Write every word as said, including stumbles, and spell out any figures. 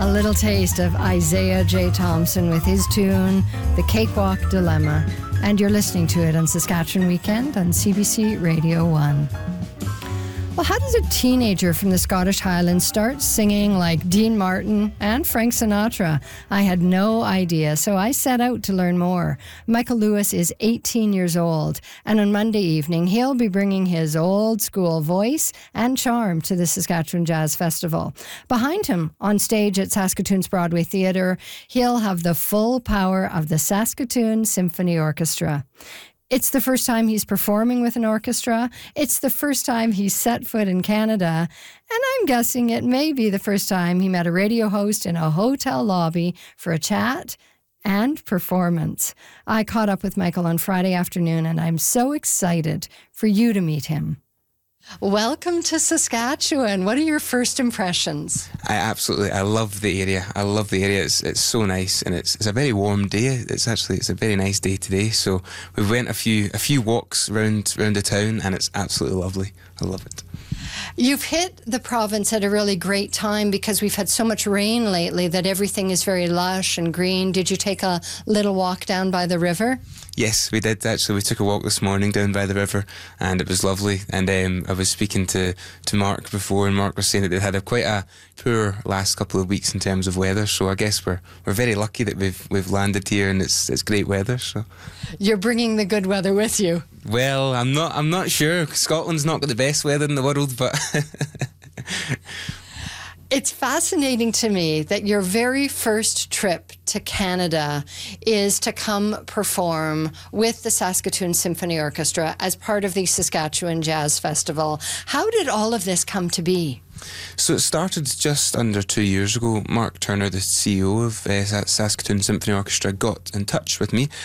A little taste of Isaiah J. Thompson with his tune, The Cakewalk Dilemma. And you're listening to it on Saskatchewan Weekend on C B C Radio one. Well, how does a teenager from the Scottish Highlands start singing like Dean Martin and Frank Sinatra? I had no idea, so I set out to learn more. Michael Lewis is eighteen years old, and on Monday evening, he'll be bringing his old school voice and charm to the Saskatchewan Jazz Festival. Behind him, on stage at Saskatoon's Broadway Theatre, he'll have the full power of the Saskatoon Symphony Orchestra. It's the first time he's performing with an orchestra. It's the first time he's set foot in Canada. And I'm guessing it may be the first time he met a radio host in a hotel lobby for a chat and performance. I caught up with Michael on Friday afternoon, and I'm so excited for you to meet him. Welcome to Saskatchewan. What are your first impressions? I absolutely, I love the area. I love the area. It's it's so nice, and it's it's a very warm day. It's actually it's a very nice day today. So we went a few a few walks round round the town, and it's absolutely lovely. I love it. You've hit the province at a really great time because we've had so much rain lately that everything is very lush and green. Did you take a little walk down by the river? Yes, we did actually. We took a walk this morning down by the river, and it was lovely. And um, I was speaking to, to Mark before, and Mark was saying that they'd had a quite a poor last couple of weeks in terms of weather. So I guess we're we're very lucky that we've we've landed here, and it's it's great weather. So you're bringing the good weather with you. Well, I'm not. I'm not sure. Scotland's not got the best weather in the world, but. It's fascinating to me that your very first trip to Canada is to come perform with the Saskatoon Symphony Orchestra as part of the Saskatchewan Jazz Festival. How did all of this come to be? So it started just under two years ago. Mark Turner, the C E O of uh, Saskatoon Symphony Orchestra, got in touch with me